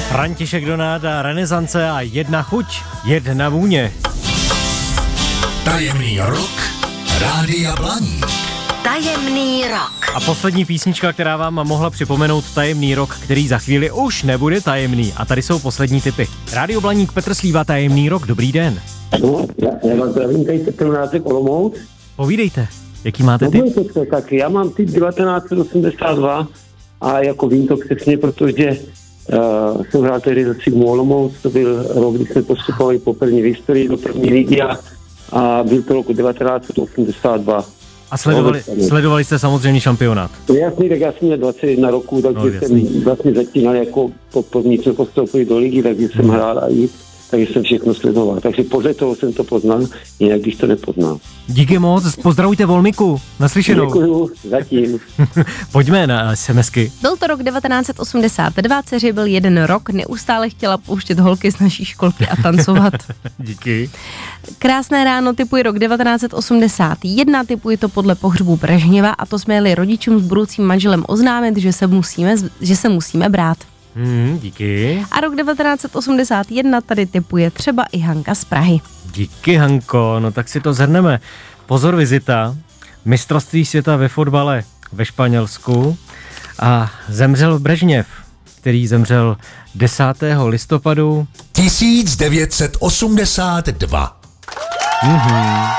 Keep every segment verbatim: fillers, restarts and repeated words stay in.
František Donáda, Renesance a jedna chuť, jedna vůně. Tajemný rok Rádia Blaník. Tajemný rok. A poslední písnička, která vám mohla připomenout tajemný rok, který za chvíli už nebude tajemný. A tady jsou poslední tipy. Rádio Blaník, Petr Slíva, tajemný rok, dobrý den. No, já, já vás zdravím, tady Petr Nácek Olomouc. Povídejte, jaký máte no, tip? To, tak já mám typ devatenáct set osmdesát dva a jako vím to přesně, protože uh, jsem hrál tehdy za Sigmu Olomouc, to byl rok, kdy jsme postupovali poprvé v historii do první ligy a, a byl to roku devatenáct set osmdesát dva. A sledovali, sledovali jste samozřejmě šampionát? Jasný, tak já jsem měl dvacet jedna roku, takže no, jsem vlastně začínal jako podporní, jsme postoupili do ligy, takže hmm. jsem hrál a i, takže jsem všechno sledoval. Takže podle toho jsem to poznal, jinak bych to nepoznal. Díky moc, pozdravujte Volmiku, naslyšenou. Děkuju, zatím. Pojďme na SMSky. Byl to rok devatenáct set osmdesát dva, dceři byl jeden rok, neustále chtěla pouštět holky z naší školky a tancovat. Díky. Krásné ráno, typuji rok devatenáct set osmdesát jedna, typuji to podle pohřbu Brežněva a to jsme jeli rodičům s budoucím manželem oznámit, že se musíme, že se musíme brát. Hmm, díky. A rok devatenáct set osmdesát jedna tady typuje třeba i Hanka z Prahy. Díky, Hanko, no tak si to zhrneme. Pozor, vizita, mistrovství světa ve fotbale ve Španělsku a zemřel Brežněv, který zemřel desátého listopadu tisíc devět set osmdesát dva. Mhm.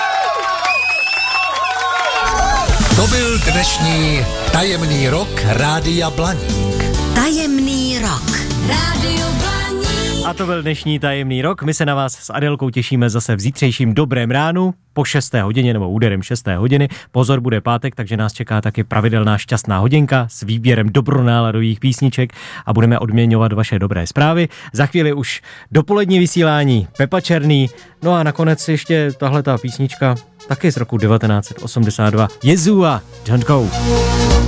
To byl dnešní tajemný rok Rádia Blaník. Tajemný rok. Rádio Blaník. A to byl dnešní tajemný rok. My se na vás s Adelkou těšíme zase v zítřejším dobrém ránu po šesté hodině nebo úderem šesté hodiny. Pozor, bude pátek, takže nás čeká taky pravidelná šťastná hodinka s výběrem dobronáladových písniček a budeme odměňovat vaše dobré zprávy. Za chvíli už dopolední vysílání Pepa Černý. No a nakonec ještě tahle ta písnička taky z roku devatenáct set osmdesát dva. Jezua, Don't Go.